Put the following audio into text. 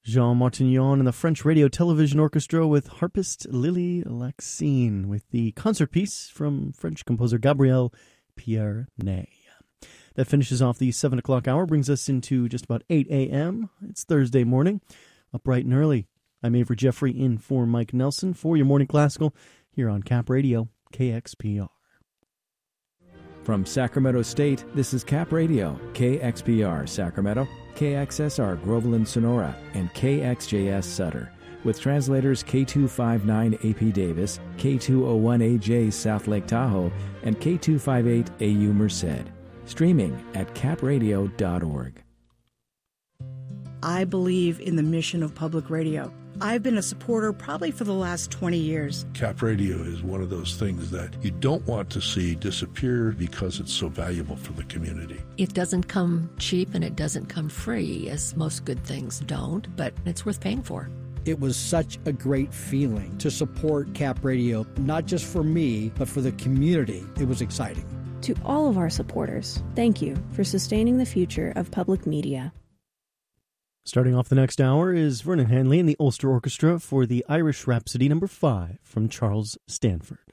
Jean Martignon and the French Radio Television Orchestra with harpist Lily Laxine with the concert piece from French composer Gabriel Pierre-Ney. That finishes off the 7 o'clock hour, brings us into just about 8 a.m. It's Thursday morning, up bright and early. I'm Avery Jeffrey in for Mike Nelson for your Morning Classical here on Cap Radio, KXPR. From Sacramento State, this is Cap Radio, KXPR Sacramento, KXSR Groveland Sonora, and KXJS Sutter, with translators K259 AP Davis, K201AJ South Lake Tahoe, and K258 AU Merced. Streaming at capradio.org. I believe in the mission of public radio. I've been a supporter probably for the last 20 years. Cap Radio is one of those things that you don't want to see disappear because it's so valuable for the community. It doesn't come cheap and it doesn't come free, as most good things don't, but it's worth paying for. It was such a great feeling to support Cap Radio, not just for me, but for the community. It was exciting. To all of our supporters, thank you for sustaining the future of public media. Starting off the next hour is Vernon Hanley and the Ulster Orchestra for the Irish Rhapsody No. 5 from Charles Stanford.